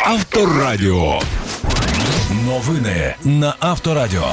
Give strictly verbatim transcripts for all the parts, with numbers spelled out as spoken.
Авторадіо. Новини на Авторадіо.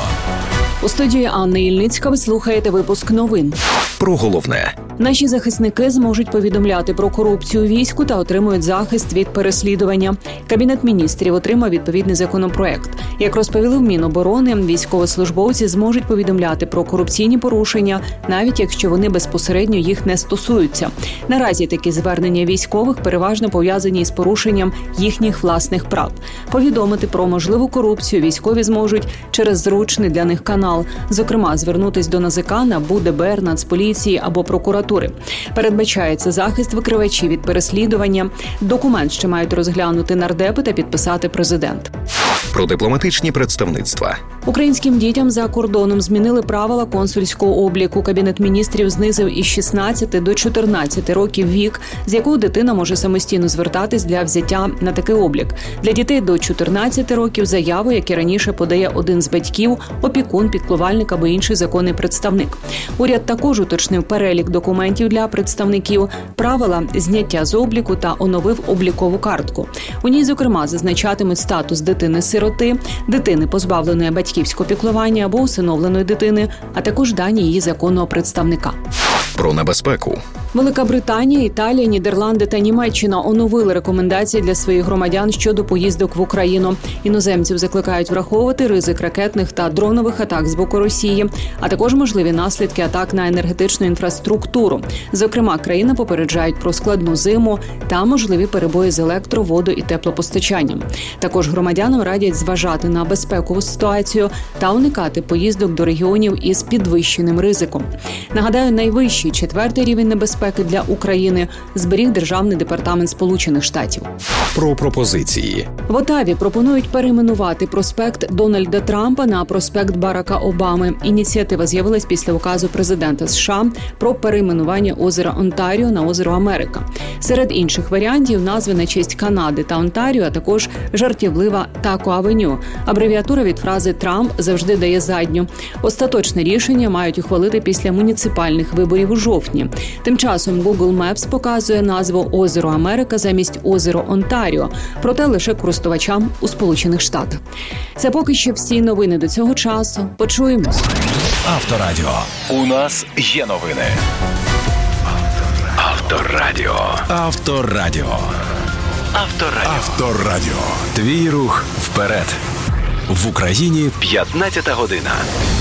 У студії Анна Ільницька ви слухаєте випуск новин. Про головне. Наші захисники зможуть повідомляти про корупцію у війську та отримують захист від переслідування. Кабінет міністрів отримав відповідний законопроект. Як розповіли в Міноборони, військовослужбовці зможуть повідомляти про корупційні порушення, навіть якщо вони безпосередньо їх не стосуються. Наразі такі звернення військових переважно пов'язані із порушенням їхніх власних прав. Повідомити про можливу корупцію військові зможуть через зручний для них канал. Зокрема, звернутись до НАЗК, НАБУ, ДБР, Нацполіції або прокуратури. Передбачається захист викривачів від переслідування. Документ ще мають розглянути нардепи та підписати президент. Про дипломатичні представництва. Українським дітям за кордоном змінили правила консульського обліку. Кабінет міністрів знизив із шістнадцяти до чотирнадцяти років вік, з якого дитина може самостійно звертатись для взяття на такий облік. Для дітей до чотирнадцяти років заяву, як і раніше подає один з батьків, опікун, піклувальник або інший законний представник. Уряд також уточнив перелік документів для представників, правила зняття з обліку та оновив облікову картку. У ній, зокрема, зазначатимуть статус дитини-сироти, дитини, позбавленої батьківського піклування або усиновленої дитини, а також дані її законного представника. Про небезпеку. Велика Британія, Італія, Нідерланди та Німеччина оновили рекомендації для своїх громадян щодо поїздок в Україну. Іноземців закликають враховувати ризик ракетних та дронових атак з боку Росії, а також можливі наслідки атак на енергетичну інфраструктуру. Зокрема, країни попереджають про складну зиму та можливі перебої з електро-, водо- і теплопостачанням. Також громадянам радять зважати на безпекову ситуацію та уникати поїздок до регіонів із підвищеним ризиком. Нагадаю, найвищий четвертий рівень небезпеки для України зберіг Державний департамент Сполучених Штатів. Про пропозиції. В Отаві пропонують перейменувати проспект Дональда Трампа на проспект Барака Обами. Ініціатива з'явилась після указу президента США про перейменування озера Онтаріо на озеро Америка. Серед інших варіантів назви на честь Канади та Онтаріо, а також жартівлива Тако-Авеню. Абревіатура від фрази «Трамп завжди дає задню». Остаточне рішення мають ухвалити після муніципальних виборів у жовтні. Тим часом Google Maps показує назву «Озеро Америка» замість «Озеро Онтаріо», проте лише користувачам у Сполучених Штатах. Це поки що всі новини до цього часу. Почуємось. Авторадіо. У нас є новини. Авторадіо. Авторадіо. Авторадіо. Авторадіо. Твій рух вперед. В Україні п'ятнадцята година.